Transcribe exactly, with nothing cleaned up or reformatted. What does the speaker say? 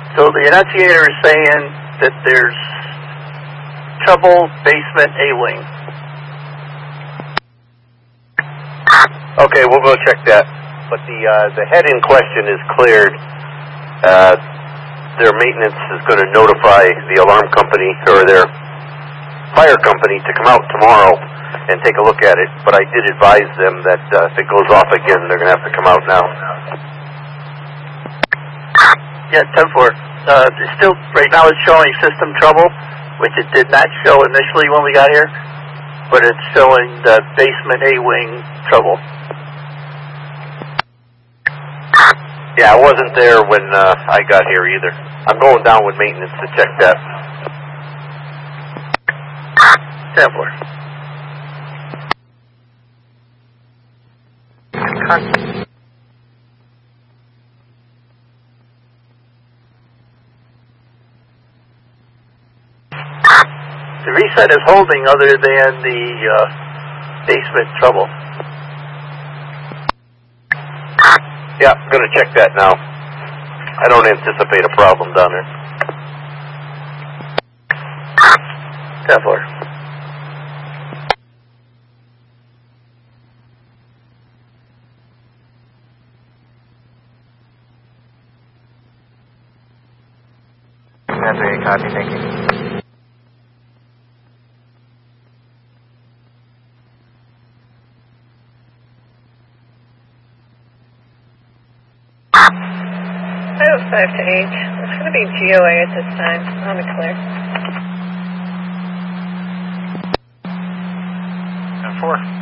So the annunciator is saying that there's trouble basement A-wing. Okay, we'll go check that. But the uh, the head in question is cleared. Uh, their maintenance is going to notify the alarm company or their fire company to come out tomorrow and take a look at it. But I did advise them that uh, if it goes off again, they're going to have to come out now. Yeah, ten four. Uh, it's still, right now it's showing system trouble, which it did not show initially when we got here, but it's showing the basement A-wing trouble. Yeah, I wasn't there when uh, I got here either. I'm going down with maintenance to check that. ten four. The reset is holding other than the uh, basement trouble. Yeah, I'm going to check that now. I don't anticipate a problem down there. ten four. That's a copy, thank you. five to eight. It's going to be G O A at this time. On the clear. ten four.